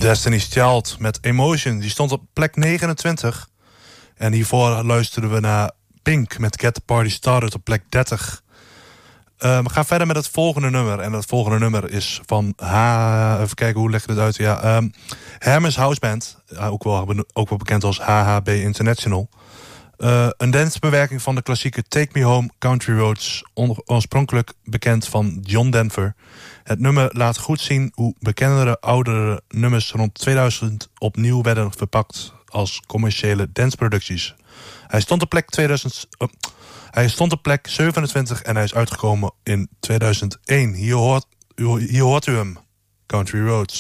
Destiny's Child met Emotion. Die stond op plek 29. En hiervoor luisterden we naar Pink met Get the Party Started op plek 30. We gaan verder met het volgende nummer. En dat volgende nummer is van... even kijken, hoe leg ik dit uit? Ja, Hermes House Band. Ook wel bekend als HHB International. Een dancebewerking van de klassieke Take Me Home Country Roads. Oorspronkelijk bekend van John Denver. Het nummer laat goed zien hoe bekendere oudere nummers rond 2000 opnieuw werden verpakt als commerciële danceproducties. Hij stond op plek 27 en hij is uitgekomen in 2001. Hier hoort u hem, Country Roads.